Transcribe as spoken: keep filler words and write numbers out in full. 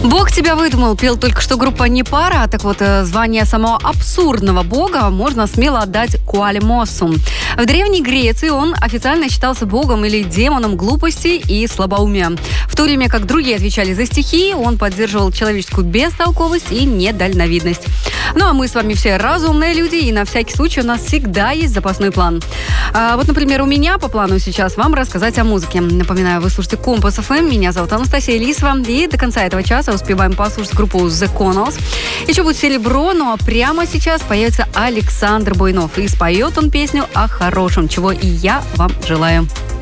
Бог тебя выдумал, пел только что группа «Непара». Так вот, звание самого абсурдного бога можно смело отдать Куалимосу. В Древней Греции он официально считался богом или демоном глупости и слабоумия. В то время как другие отвечали за стихии, он поддерживал человеческую бестолковость и недальновидность. Ну а мы с вами все разумные люди, и на всякий случай у нас всегда есть запасной план. А, вот, например, у меня по плану сейчас вам рассказать о музыке. Напоминаю, вы слушаете Компас эф эм, меня зовут Анастасия Лисова, и до конца этого часа успеваем послушать группу The Connells. Еще будет серебро, ну а прямо сейчас появится Александр Буйнов, и споет он песню о хорошем, чего и я вам желаю.